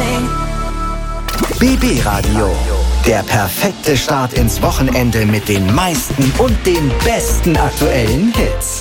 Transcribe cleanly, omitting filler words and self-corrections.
BB Radio. Der perfekte Start ins Wochenende mit den meisten und den besten aktuellen Hits.